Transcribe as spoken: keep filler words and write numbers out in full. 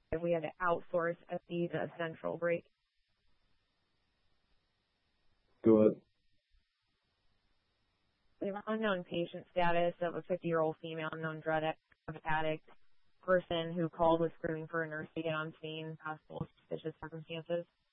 if we had to outsource a fee to a central break. Go ahead. We have unknown patient status of a fifty-year-old female known drug addict person who called with screaming for a nurse to get on scene, possible suspicious circumstances.